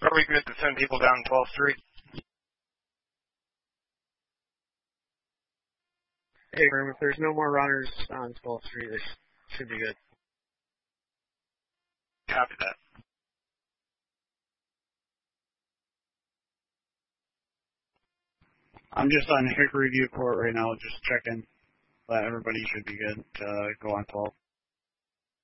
Are we good to send people down 12th Street? Hey, if there's no more runners on 12th Street, it should be good. Copy that. I'm just on Hickory View Court right now, just checking. But everybody should be good to go on 12.